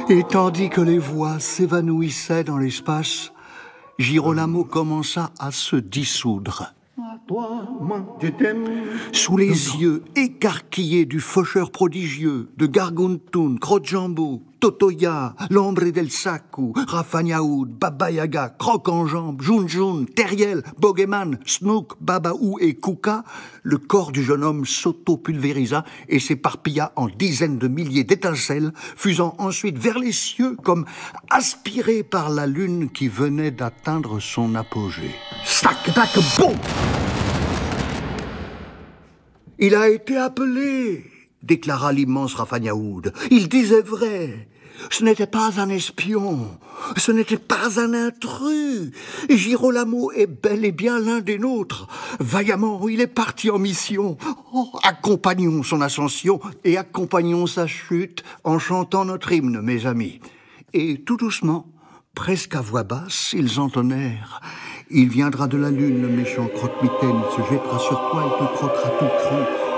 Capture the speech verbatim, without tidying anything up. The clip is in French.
Et tandis que les voix s'évanouissaient dans l'espace, Girolamo commença à se dissoudre. Sous les yeux écarquillés du faucheur prodigieux, de Garguntun, Crojambo, Totoya, l'Ombre del Saku, Rafagnaoud, Baba Yaga, Croc-en-Jambe, Junjun, Teriel, Bogeman, Snook, Babaou et Kuka, le corps du jeune homme s'auto-pulvérisa et s'éparpilla en dizaines de milliers d'étincelles, fusant ensuite vers les cieux comme aspiré par la lune qui venait d'atteindre son apogée. Stac, tac, boum! « Il a été appelé !» déclara l'immense Rafagnaoud. « Il disait vrai. Ce n'était pas un espion. Ce n'était pas un intrus. Girolamo est bel et bien l'un des nôtres. Vaillamment, il est parti en mission. Oh, accompagnons son ascension et accompagnons sa chute en chantant notre hymne, mes amis. » Et tout doucement, presque à voix basse, ils entonnèrent. « Il viendra de la lune, le méchant croque-mitaine, il se jettera sur toi et te croquera tout cru.